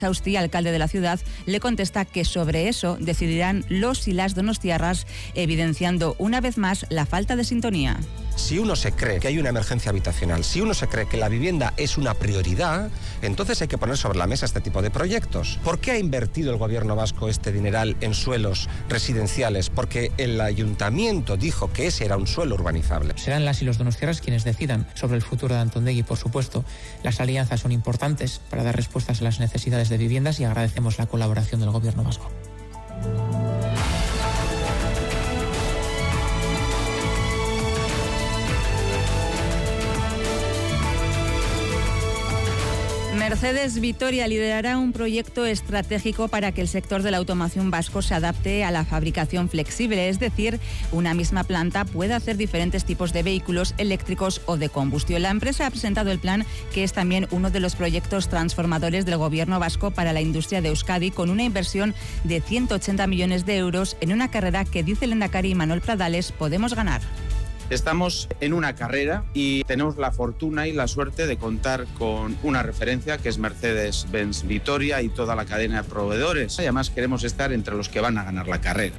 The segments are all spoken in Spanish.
Saustí, alcalde de la ciudad, le contesta que sobre eso decidirán los y las donostiarras, evidenciando una vez más la falta de sintonía. Si uno se cree que hay una emergencia habitacional, si uno se cree que la vivienda es una prioridad, entonces hay que poner sobre la mesa este tipo de proyectos. ¿Por qué ha invertido el gobierno vasco este dineral en suelos residenciales? Porque el ayuntamiento dijo que ese era un suelo urbanizable. Serán las y los donostiarras quienes decidan sobre el futuro de Antondegui, por supuesto. Las alianzas son importantes para dar respuestas a las necesidades de viviendas y agradecemos la colaboración del gobierno vasco. Mercedes Vitoria liderará un proyecto estratégico para que el sector de la automoción vasco se adapte a la fabricación flexible, es decir, una misma planta puede hacer diferentes tipos de vehículos eléctricos o de combustión. La empresa ha presentado el plan, que es también uno de los proyectos transformadores del gobierno vasco para la industria de Euskadi, con una inversión de 180 millones de euros en una carrera que, dice el lehendakari Manuel Pradales, podemos ganar. Estamos en una carrera y tenemos la fortuna y la suerte de contar con una referencia que es Mercedes-Benz Vitoria y toda la cadena de proveedores. Y además queremos estar entre los que van a ganar la carrera.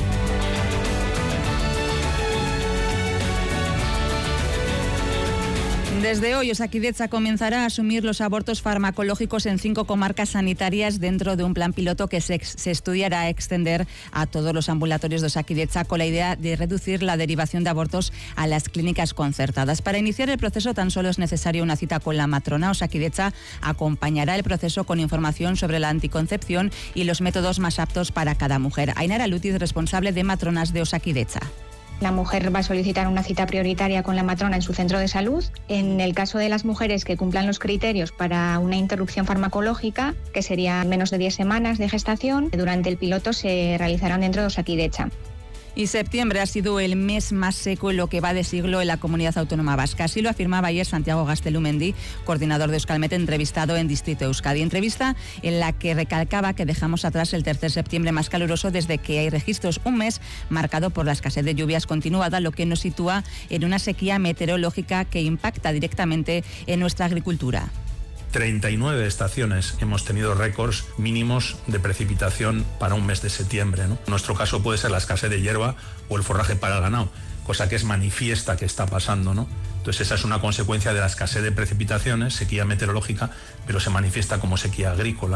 Desde hoy, Osakidetza comenzará a asumir los abortos farmacológicos en 5 comarcas sanitarias dentro de un plan piloto que se estudiará a extender a todos los ambulatorios de Osakidetza, con la idea de reducir la derivación de abortos a las clínicas concertadas. Para iniciar el proceso tan solo es necesaria una cita con la matrona. Osakidetza acompañará el proceso con información sobre la anticoncepción y los métodos más aptos para cada mujer. Ainara Lutiz, responsable de matronas de Osakidetza. La mujer va a solicitar una cita prioritaria con la matrona en su centro de salud. En el caso de las mujeres que cumplan los criterios para una interrupción farmacológica, que sería menos de 10 semanas de gestación, durante el piloto se realizarán dentro de Osakidetza. Y septiembre ha sido el mes más seco en lo que va de siglo en la comunidad autónoma vasca. Así lo afirmaba ayer Santiago Gaztelumendi, coordinador de Euskalmet, entrevistado en Distrito Euskadi. Entrevista en la que recalcaba que dejamos atrás el tercer septiembre más caluroso desde que hay registros. Un mes marcado por la escasez de lluvias continuada, lo que nos sitúa en una sequía meteorológica que impacta directamente en nuestra agricultura. 39 estaciones hemos tenido récords mínimos de precipitación para un mes de septiembre, ¿no? En nuestro caso puede ser la escasez de hierba o el forraje para el ganado, cosa que es manifiesta que está pasando, ¿no? Entonces esa es una consecuencia de la escasez de precipitaciones, sequía meteorológica, pero se manifiesta como sequía agrícola.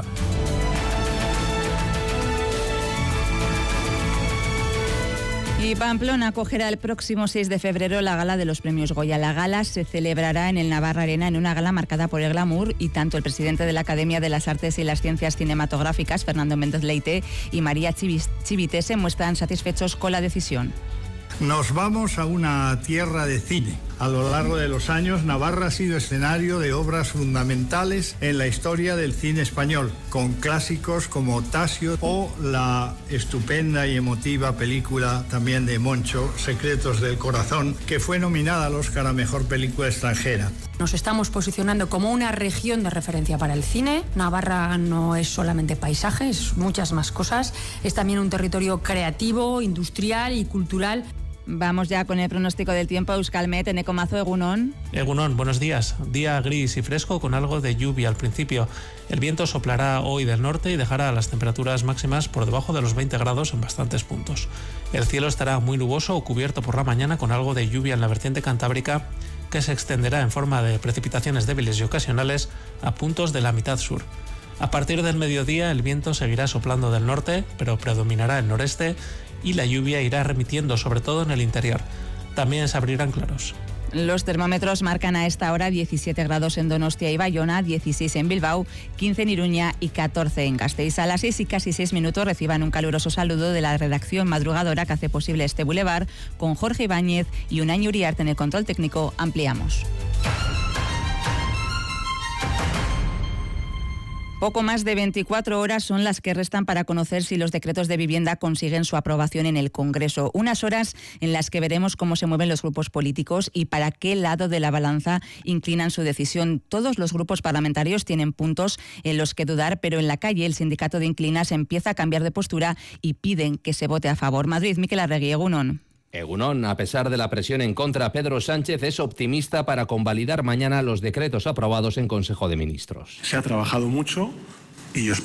Y Pamplona acogerá el próximo 6 de febrero la gala de los premios Goya. La gala se celebrará en el Navarra Arena, en una gala marcada por el glamour, y tanto el presidente de la Academia de las Artes y las Ciencias Cinematográficas, Fernando Méndez Leite, y María Chivite se muestran satisfechos con la decisión. Nos vamos a una tierra de cine. A lo largo de los años, Navarra ha sido escenario de obras fundamentales en la historia del cine español, con clásicos como Tasio o la estupenda y emotiva película también de Moncho, Secretos del Corazón, que fue nominada al Oscar a Mejor Película Extranjera. Nos estamos posicionando como una región de referencia para el cine. Navarra no es solamente paisaje, es muchas más cosas. Es también un territorio creativo, industrial y cultural. Vamos ya con el pronóstico del tiempo. Euskalmet, Eneko Mazo, Egunon. Egunon, buenos días. Día gris y fresco con algo de lluvia al principio. El viento soplará hoy del norte y dejará las temperaturas máximas por debajo de los 20 grados en bastantes puntos. El cielo estará muy nuboso o cubierto por la mañana con algo de lluvia en la vertiente cantábrica, que se extenderá en forma de precipitaciones débiles y ocasionales a puntos de la mitad sur. A partir del mediodía el viento seguirá soplando del norte, pero predominará el noreste, y la lluvia irá remitiendo, sobre todo en el interior. También se abrirán claros. Los termómetros marcan a esta hora 17 grados en Donostia y Bayona, 16 en Bilbao, 15 en Iruña y 14 en Gasteiz. A las 6 y casi 6 minutos reciban un caluroso saludo de la redacción madrugadora que hace posible este bulevar, con Jorge Ibáñez y Unai Uriarte en el control técnico. Ampliamos. Poco más de 24 horas son las que restan para conocer si los decretos de vivienda consiguen su aprobación en el Congreso. Unas horas en las que veremos cómo se mueven los grupos políticos y para qué lado de la balanza inclinan su decisión. Todos los grupos parlamentarios tienen puntos en los que dudar, pero en la calle el sindicato de Inclinas empieza a cambiar de postura y piden que se vote a favor. Madrid, Mikel Arregui, Egunon. Egunon, a pesar de la presión en contra, Pedro Sánchez es optimista para convalidar mañana los decretos aprobados en Consejo de Ministros. Se ha trabajado mucho y yo